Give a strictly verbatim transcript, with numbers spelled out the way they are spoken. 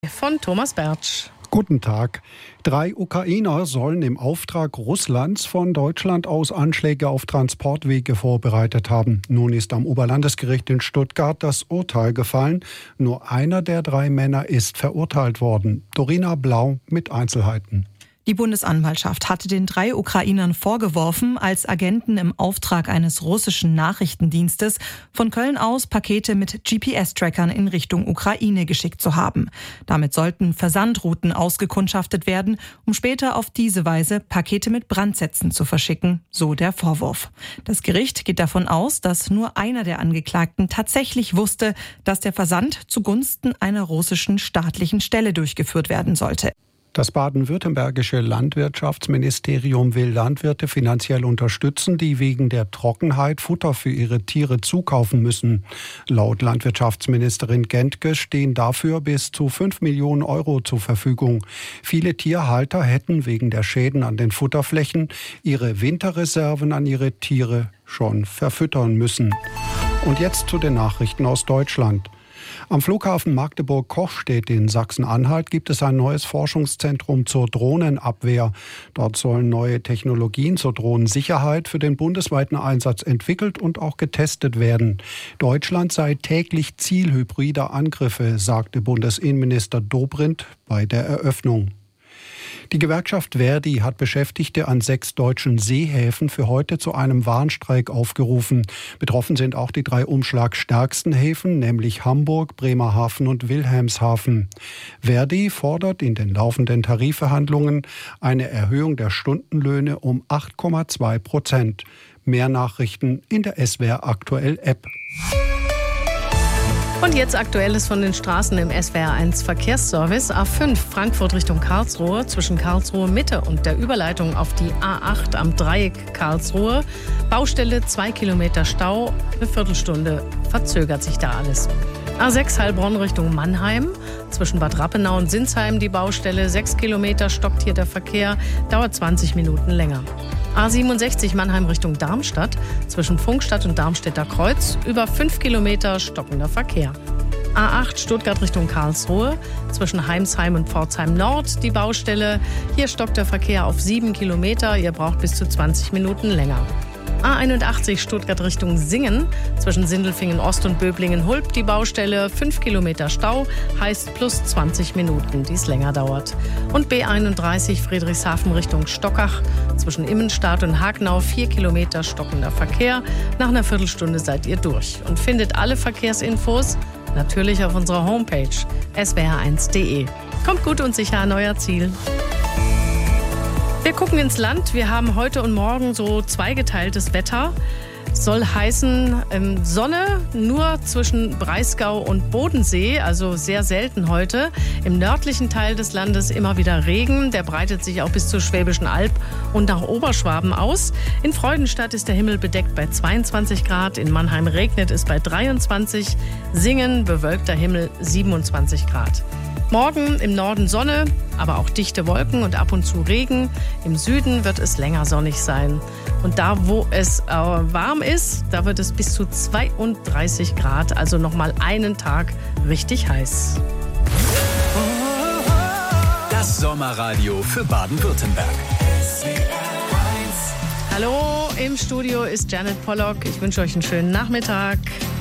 Von Thomas Bertsch. Guten Tag. Drei Ukrainer sollen im Auftrag Russlands von Deutschland aus Anschläge auf Transportwege vorbereitet haben. Nun ist am Oberlandesgericht in Stuttgart das Urteil gefallen. Nur einer der drei Männer ist verurteilt worden. Dorina Blau mit Einzelheiten. Die Bundesanwaltschaft hatte den drei Ukrainern vorgeworfen, als Agenten im Auftrag eines russischen Nachrichtendienstes von Köln aus Pakete mit G P S-Trackern in Richtung Ukraine geschickt zu haben. Damit sollten Versandrouten ausgekundschaftet werden, um später auf diese Weise Pakete mit Brandsätzen zu verschicken, so der Vorwurf. Das Gericht geht davon aus, dass nur einer der Angeklagten tatsächlich wusste, dass der Versand zugunsten einer russischen staatlichen Stelle durchgeführt werden sollte. Das baden-württembergische Landwirtschaftsministerium will Landwirte finanziell unterstützen, die wegen der Trockenheit Futter für ihre Tiere zukaufen müssen. Laut Landwirtschaftsministerin Gentke stehen dafür bis zu fünf Millionen Euro zur Verfügung. Viele Tierhalter hätten wegen der Schäden an den Futterflächen ihre Winterreserven an ihre Tiere schon verfüttern müssen. Und jetzt zu den Nachrichten aus Deutschland. Am Flughafen Magdeburg-Cochstedt in Sachsen-Anhalt gibt es ein neues Forschungszentrum zur Drohnenabwehr. Dort sollen neue Technologien zur Drohnensicherheit für den bundesweiten Einsatz entwickelt und auch getestet werden. Deutschland sei täglich Ziel hybrider Angriffe, sagte Bundesinnenminister Dobrindt bei der Eröffnung. Die Gewerkschaft Verdi hat Beschäftigte an sechs deutschen Seehäfen für heute zu einem Warnstreik aufgerufen. Betroffen sind auch die drei umschlagstärksten Häfen, nämlich Hamburg, Bremerhaven und Wilhelmshaven. Verdi fordert in den laufenden Tarifverhandlungen eine Erhöhung der Stundenlöhne um acht Komma zwei Prozent. Mehr Nachrichten in der S W R Aktuell App. Und jetzt Aktuelles von den Straßen im S W R eins Verkehrsservice. A fünf Frankfurt Richtung Karlsruhe zwischen Karlsruhe Mitte und der Überleitung auf die A acht am Dreieck Karlsruhe. Baustelle, zwei Kilometer Stau, eine Viertelstunde verzögert sich da alles. A sechs Heilbronn Richtung Mannheim. Zwischen Bad Rappenau und Sinsheim die Baustelle. Sechs Kilometer stockt hier der Verkehr. Dauert zwanzig Minuten länger. A siebenundsechzig Mannheim Richtung Darmstadt. Zwischen Funkstadt und Darmstädter Kreuz. Über fünf Kilometer stockender Verkehr. A acht Stuttgart Richtung Karlsruhe. Zwischen Heimsheim und Pforzheim Nord die Baustelle. Hier stockt der Verkehr auf sieben Kilometer. Ihr braucht bis zu zwanzig Minuten länger. A einundachtzig Stuttgart Richtung Singen. Zwischen Sindelfingen Ost und Böblingen-Hulb die Baustelle. fünf Kilometer Stau, heißt plus zwanzig Minuten, die es länger dauert. Und B einunddreißig Friedrichshafen Richtung Stockach. Zwischen Immenstadt und Hagnau vier Kilometer stockender Verkehr. Nach einer Viertelstunde seid ihr durch. Und findet alle Verkehrsinfos natürlich auf unserer Homepage s w r eins punkt d e. Kommt gut und sicher an euer Ziel. Wir gucken ins Land. Wir haben heute und morgen so zweigeteiltes Wetter. Soll heißen ähm, Sonne nur zwischen Breisgau und Bodensee, also sehr selten heute. Im nördlichen Teil des Landes immer wieder Regen. Der breitet sich auch bis zur Schwäbischen Alb und nach Oberschwaben aus. In Freudenstadt ist der Himmel bedeckt bei zweiundzwanzig Grad. In Mannheim regnet es bei dreiundzwanzig. Singen bewölkter Himmel siebenundzwanzig Grad. Morgen im Norden Sonne, aber auch dichte Wolken und ab und zu Regen. Im Süden wird es länger sonnig sein. Und da, wo es äh, warm ist, da wird es bis zu zweiunddreißig Grad, also nochmal einen Tag richtig heiß. Das Sommerradio für Baden-Württemberg. Hallo, im Studio ist Janet Pollock. Ich wünsche euch einen schönen Nachmittag.